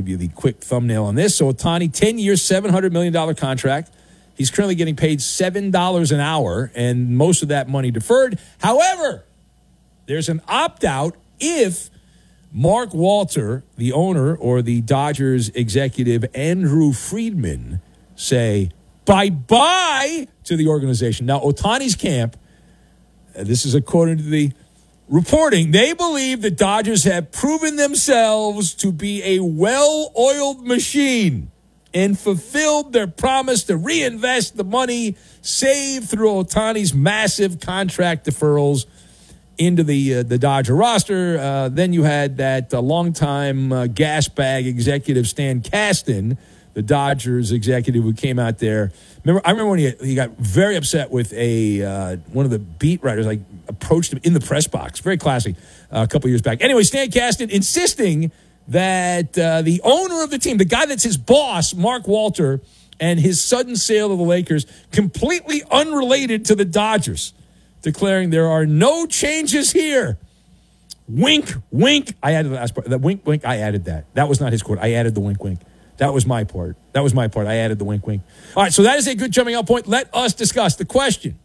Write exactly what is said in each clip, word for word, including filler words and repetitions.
give you the quick thumbnail on this. So Ohtani, ten years, seven hundred million dollars contract. He's currently getting paid seven dollars an hour, and most of that money deferred. However, there's an opt-out if Mark Walter, the owner, or the Dodgers executive Andrew Friedman say bye-bye to the organization. Now, Ohtani's camp, uh, this is according to the reporting, they believe the Dodgers have proven themselves to be a well-oiled machine and fulfilled their promise to reinvest the money saved through Ohtani's massive contract deferrals into the uh, the Dodger roster. Uh, then you had that uh, longtime uh, gas bag executive Stan Kasten, the Dodgers executive who came out there. Remember, I remember when he, he got very upset with a uh, one of the beat writers, like approached him in the press box. Very classy uh, a couple years back. Anyway, Stan Kasten insisting that uh, the owner of the team, the guy that's his boss, Mark Walter, and his sudden sale of the Lakers, completely unrelated to the Dodgers, declaring there are no changes here. Wink, wink. I added the last part. The wink, wink, I added that. That was not his quote. I added the wink, wink. That was my part. That was my part. I added the wink, wink. All right, so that is a good jumping off point. Let us discuss the question.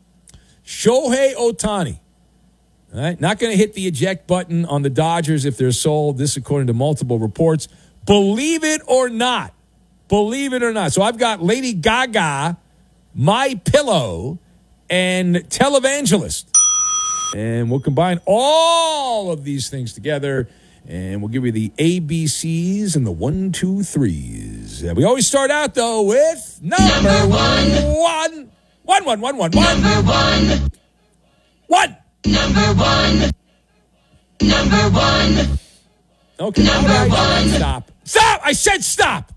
Shohei Ohtani, all right, not going to hit the eject button on the Dodgers if they're sold. This according to multiple reports. Believe it or not. Believe it or not. So I've got Lady Gaga, My Pillow, and Televangelist. And we'll combine all of these things together, and we'll give you the A B Cs and the one, two, threes. And we always start out, though, with number, number one. one. One, one, one, one, one. Number one. One. Number one. Number one. Okay. Number all right, one. All right, stop. Stop! I said stop!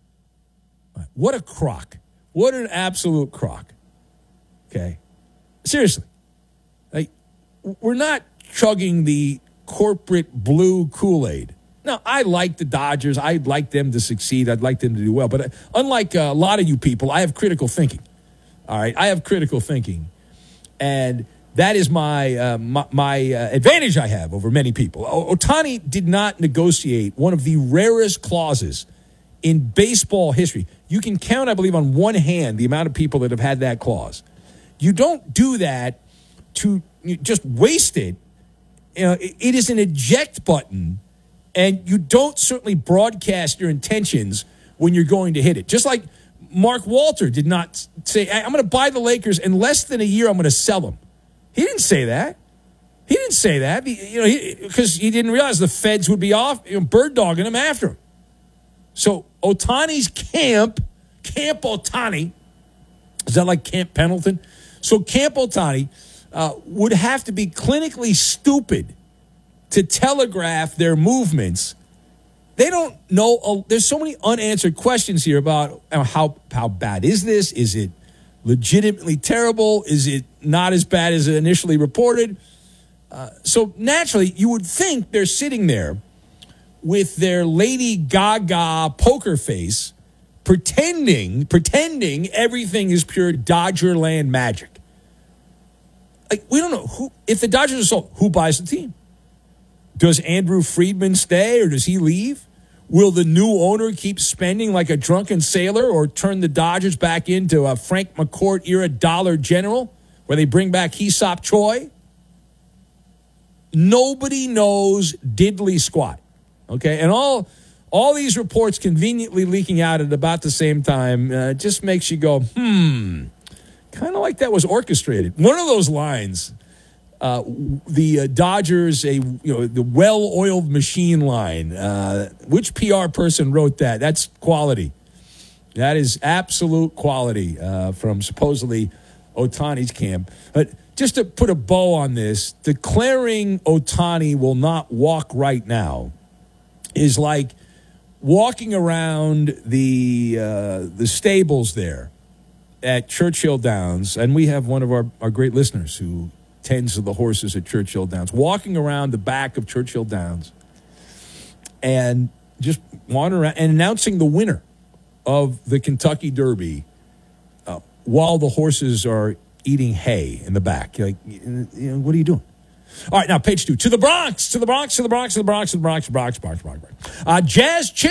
What a crock. What an absolute crock. Okay. Seriously. Like, we're not chugging the corporate blue Kool-Aid. Now, I like the Dodgers. I'd like them to succeed. I'd like them to do well. But unlike a lot of you people, I have critical thinking. All right? I have critical thinking. And that is my uh, my, my uh, advantage I have over many people. O- Ohtani did not negotiate one of the rarest clauses in baseball history. You can count, I believe, on one hand the amount of people that have had that clause. You don't do that to just waste it. You know, it is an eject button, and you don't certainly broadcast your intentions when you're going to hit it. Just like Mark Walter did not say, I'm going to buy the Lakers in less than a year, I'm going to sell them. He didn't say that. He didn't say that, you know, because he, he didn't realize the feds would be off, you know, bird dogging him after him. So Ohtani's camp, Camp Ohtani, is that like Camp Pendleton? So Camp Ohtani uh, would have to be clinically stupid to telegraph their movements. They don't know. Uh, there's so many unanswered questions here about uh, how how bad is this? Is it legitimately terrible? Is it not as bad as it initially reported? Uh, so naturally, you would think they're sitting there with their Lady Gaga poker face, pretending, pretending everything is pure Dodgerland magic. Like, we don't know who, if the Dodgers are sold, who buys the team? Does Andrew Friedman stay or does he leave? Will the new owner keep spending like a drunken sailor or turn the Dodgers back into a Frank McCourt era Dollar General where they bring back Aesop Choi? Nobody knows diddly squat. Okay, and all all these reports conveniently leaking out at about the same time uh, just makes you go, hmm, kind of like that was orchestrated. One of those lines, uh, the uh, Dodgers, a you know the well-oiled machine line. Uh, which P R person wrote that? That's quality. That is absolute quality uh, from supposedly Ohtani's camp. But just to put a bow on this, declaring Ohtani will not walk right now is like walking around the uh, the stables there at Churchill Downs, and we have one of our, our great listeners who tends to the horses at Churchill Downs, walking around the back of Churchill Downs and just wandering around and announcing the winner of the Kentucky Derby uh, while the horses are eating hay in the back. You're like, you know, what are you doing? All right, now page two. To the Bronx, to the Bronx, to the Bronx, to the Bronx, to the Bronx, Bronx, Bronx, Bronx, Bronx. Uh, Jazz